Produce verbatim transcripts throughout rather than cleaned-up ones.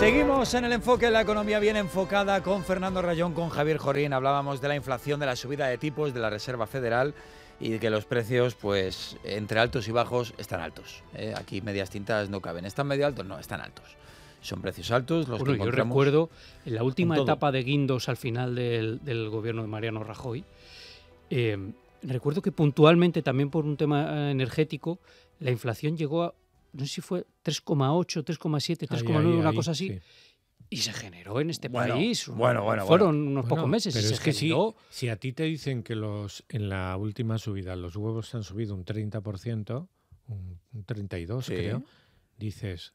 Seguimos en el enfoque de la economía bien enfocada con Fernando Rayón, con Javier Jorín. Hablábamos de la inflación, de la subida de tipos de la Reserva Federal y de que los precios, pues, entre altos y bajos, están altos. ¿eh? Aquí medias tintas no caben. ¿Están medio altos? No, están altos. Son precios altos los bueno, que encontramos. Yo recuerdo en la última etapa de Guindos al final del, del gobierno de Mariano Rajoy, eh, recuerdo que puntualmente también por un tema energético, la inflación llegó a, no sé si fue tres coma ocho, tres coma siete, tres coma nueve, una ahí, cosa así. Sí. Y se generó en este Bueno, país. bueno, bueno, Fueron bueno. unos Bueno, pocos meses. Pero y es se que generó... si, si a ti te dicen que los en la última subida los huevos han subido un treinta por ciento, un, un treinta y dos por ciento Sí. creo, dices,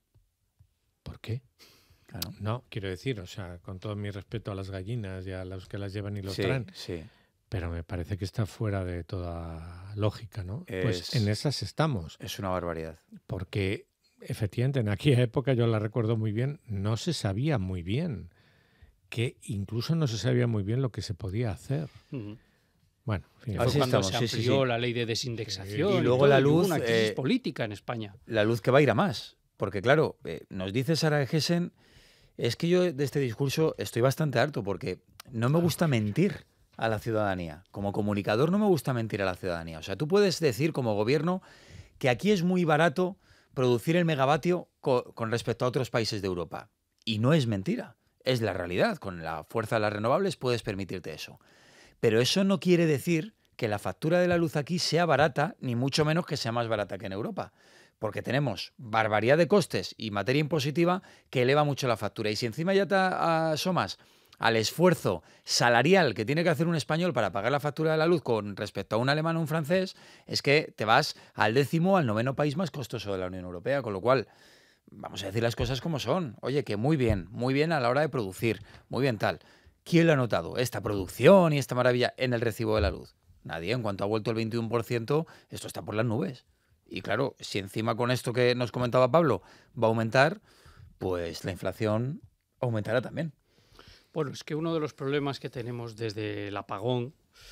¿por qué? Claro. No, quiero decir, o sea, con todo mi respeto a las gallinas y a los que las llevan y los Sí, traen, sí. pero me parece que está fuera de toda lógica, ¿no? Es- Pues en esas estamos, Es una barbaridad. porque efectivamente en aquella época, yo la recuerdo muy bien, no se sabía muy bien, que incluso no se sabía muy bien lo que se podía hacer. Ujú. Bueno, en fin, Que Así fue cuando estamos, se sí, amplió sí, sí. la ley de desindexación. Y luego todo, la y hubo luz, una crisis eh, política en España. La luz que va a ir a más. Porque claro, eh, nos dice Sara Gessen, es que yo de este discurso estoy bastante harto porque no me gusta mentir a la ciudadanía. Como comunicador no me gusta mentir a la ciudadanía. O sea, tú puedes decir como gobierno que aquí es muy barato producir el megavatio co- con respecto a otros países de Europa. Y no es mentira, es la realidad. Con la fuerza de las renovables puedes permitirte eso. Pero eso no quiere decir que la factura de la luz aquí sea barata, ni mucho menos que sea más barata que en Europa. Porque tenemos barbaridad de costes y materia impositiva que eleva mucho la factura. Y si encima ya te asomas al esfuerzo salarial que tiene que hacer un español para pagar la factura de la luz con respecto a un alemán o un francés, es que te vas al décimo, al noveno país más costoso de la Unión Europea. Con lo cual, vamos a decir las cosas como son. Oye, que muy bien, muy bien a la hora de producir, muy bien tal. ¿Quién lo ha notado? Esta producción y esta maravilla en el recibo de la luz. Nadie. En cuanto ha vuelto el veintiuno por ciento, esto está por las nubes. Y claro, si encima con esto que nos comentaba Pablo va a aumentar, pues la inflación aumentará también. Bueno, es que uno de los problemas que tenemos desde el apagón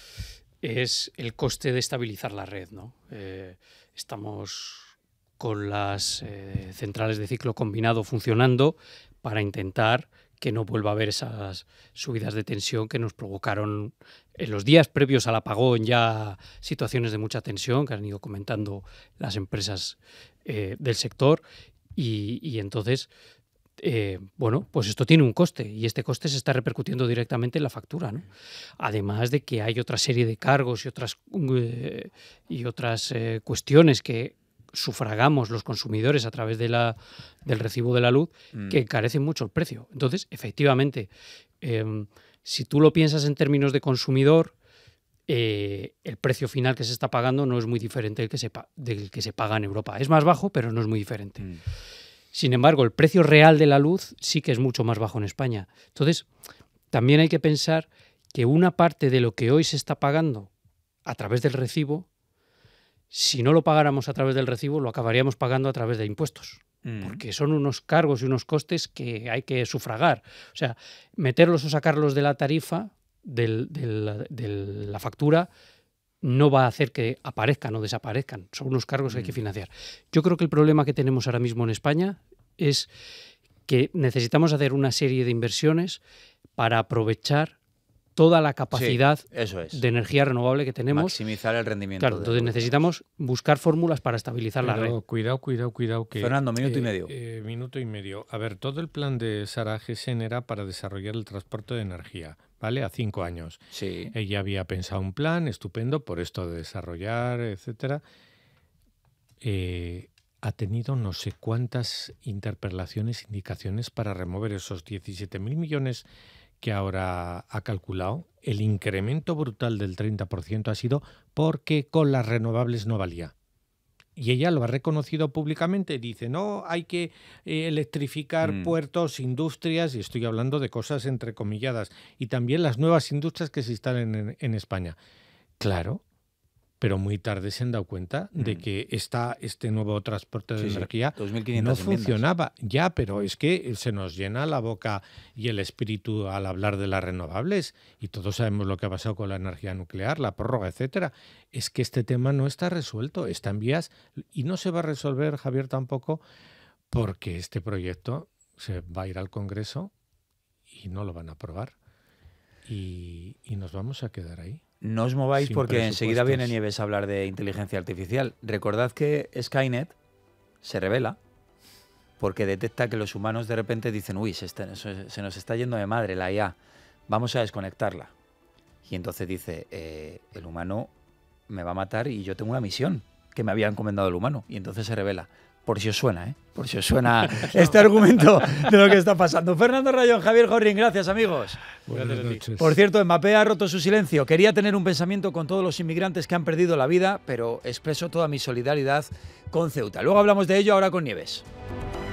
es el coste de estabilizar la red, ¿no? Eh, estamos con las eh, centrales de ciclo combinado funcionando para intentar que no vuelva a haber esas subidas de tensión que nos provocaron en los días previos al apagón, ya situaciones de mucha tensión que han ido comentando las empresas eh, del sector y, y entonces, eh, bueno, pues esto tiene un coste y este coste se está repercutiendo directamente en la factura, ¿no? Además de que hay otra serie de cargos y otras, eh, y otras eh, cuestiones que sufragamos los consumidores a través de la, del recibo de la luz Mm. que encarecen mucho el precio. Entonces, efectivamente, eh, si tú lo piensas en términos de consumidor, eh, el precio final que se está pagando no es muy diferente del que, se pa- del que se paga en Europa. Es más bajo, pero no es muy diferente. Mm. Sin embargo, el precio real de la luz sí que es mucho más bajo en España. Entonces, también hay que pensar que una parte de lo que hoy se está pagando a través del recibo, si no lo pagáramos a través del recibo, lo acabaríamos pagando a través de impuestos. Mm. Porque son unos cargos y unos costes que hay que sufragar. O sea, meterlos o sacarlos de la tarifa, del- del- de la factura, no va a hacer que aparezcan o desaparezcan. Son unos cargos que hay que Mm. financiar. Yo creo que el problema que tenemos ahora mismo en España es que necesitamos hacer una serie de inversiones para aprovechar toda la capacidad Sí, eso es. de energía renovable que tenemos. Maximizar el rendimiento. Claro, de entonces lo que necesitamos buscar fórmulas para estabilizar la red. Pero cuidado, cuidado, cuidado. Que, Fernando, minuto y eh, medio. eh, minuto y medio. A ver, todo el plan de Sara Gessen era para desarrollar el transporte de energía, ¿vale? A cinco años. tenemos. Sí. Ella había pensado un plan estupendo por esto de desarrollar, etcétera. Eh, ha tenido no sé cuántas interpelaciones, indicaciones para remover esos diecisiete mil millones que ahora ha calculado. El incremento brutal del treinta por ciento ha sido porque con las renovables no valía. Y ella lo ha reconocido públicamente. Dice, no, hay que eh, electrificar Mm. puertos, industrias, y estoy hablando de cosas entrecomilladas, y también las nuevas industrias que se instalen en, en España. Claro, pero muy tarde se han dado cuenta de Mm. que esta, este nuevo transporte de Sí, sí. energía dos mil no quinientas enmiendas. funcionaba. Ya, pero es que se nos llena la boca y el espíritu al hablar de las renovables, y todos sabemos lo que ha pasado con la energía nuclear, la prórroga, etcétera. Es que este tema no está resuelto, está en vías y no se va a resolver, Javier, tampoco, porque este proyecto se va a ir al Congreso y no lo van a aprobar. Y, y nos vamos a quedar ahí. No os mováis Sin porque enseguida presupuestos. viene Nieves a hablar de inteligencia artificial. Recordad que Skynet se revela porque detecta que los humanos de repente dicen, uy, se, está- se- se nos está yendo de madre la I A, vamos a desconectarla. Y entonces dice, eh, el humano me va a matar y yo tengo una misión que me había encomendado el humano. Y entonces se revela. Por si os suena, ¿eh? Por si os suena este argumento de lo que está pasando. Fernando Rayón, Javier Gorrín, gracias amigos. Buenas Gracias a ti. noches. Por cierto, Mbappé ha roto su silencio. Quería tener un pensamiento con todos los inmigrantes que han perdido la vida, pero expreso toda mi solidaridad con Ceuta. Luego hablamos de ello ahora con Nieves.